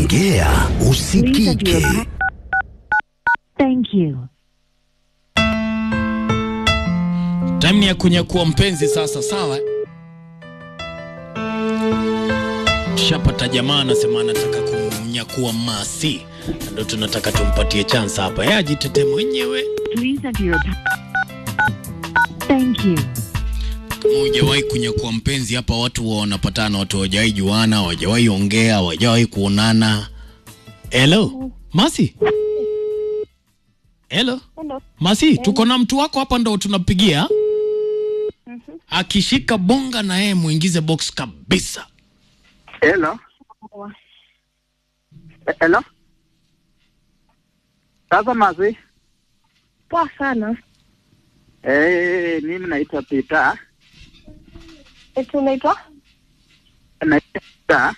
Ongea usikike. Thank you. Time ni ya kunyakua mpenzi sasa, sawa? Tushapata jamaa anasema anataka kunyakua Masi. Ndio tunataka tumpatie chance hapa. Yeye ajitetee mwenyewe. Please enter your Thank you. Kama hujawahi kunyakua mpenzi hapa, watu wanapatana, watu hawajawahi juana, hawajawahi ongea, hawajawahi kuonana. Hello, Masi? Hello? Hello. Masi, tuko na mtu wako hapa ndo tunapigia. Akishika bonga na yeye muingize box kabisa. Hello. Hello. Sasa Masi. Poa sana. Mimi naitwa Peter. Eti unaitwa? Naitwa Peter.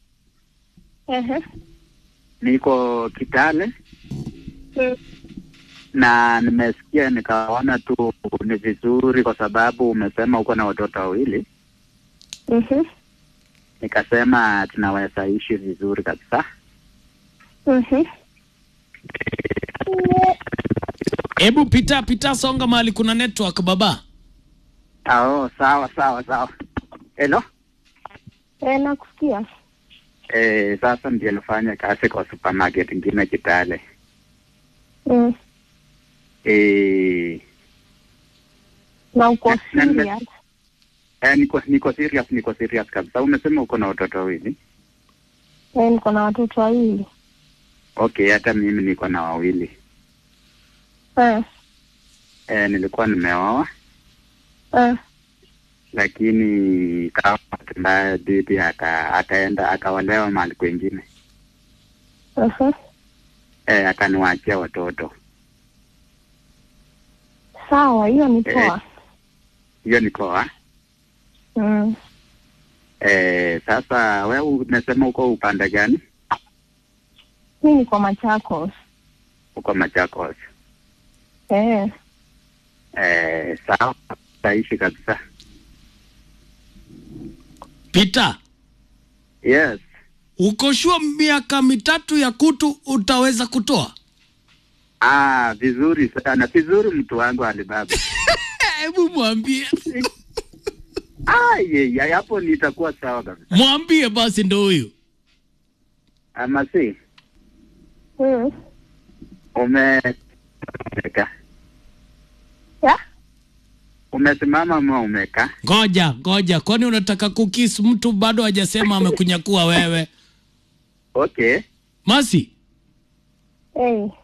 Niko Kitale. Na nimesikia nikaona tu ni vizuri kwa sababu umesema uko na watoto wawili. Nikasema tunaweza ishi vizuri kabisa. Ebu pita songa mahali kuna network baba. Sawa. Hello? Nakusikia. Sasa ndio nafanya kazi kwa supermarket nyingine Kitale. Na uko serious? Niko serious kabisa. Umesema uko na watoto wawili? Niko na watoto wawili. Okay, hata mimi niko na wawili. Nilikuwa nimeoa. Lakini kama mbaya bibi akaenda akaolewa mahali kwingine. Akaniwaachia watoto. Sawa, hiyo ni poa. Hiyo ni poa. Sasa wewe unasema uko upande gani? Mimi niko Machakos. Uko Machakos? Sawa, taishi kabisa. Peter. Yes. Uko sure miaka 3 ya kutu utaweza kutoa? Vizuri sana. Vizuri mtu wangu Alibaba. Hebu mwambie. Hapo nitakuwa sawa kabisa. Mwambie basi ndo huyu. Masi. Umeka. Ya? Umesimama ama umeka? Ngoja. Kwani unataka kukiss mtu bado hajasema amekunyakua wewe? Okay. Masi.